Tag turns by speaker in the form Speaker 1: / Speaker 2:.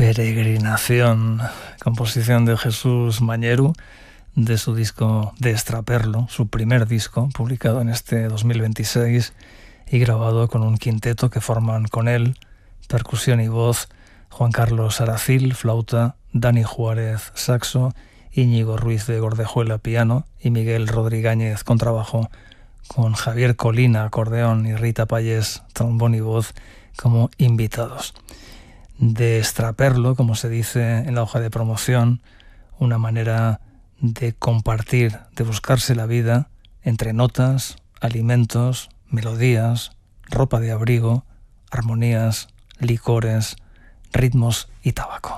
Speaker 1: Peregrinación, composición de Jesús Mañeru, de su disco De Extraperlo, su primer disco, publicado en este 2026 y grabado con un quinteto que forman con él percusión y voz, Juan Carlos Aracil, flauta, Dani Juárez, saxo, Íñigo Ruiz de Gordejuela, piano, y Miguel Rodríguez, contrabajo, con Javier Colina, acordeón, y Rita Payés, trombón y voz, como invitados. De extraperlo, como se dice en la hoja de promoción, una manera de compartir, de buscarse la vida entre notas, alimentos, melodías, ropa de abrigo, armonías, licores, ritmos y tabaco.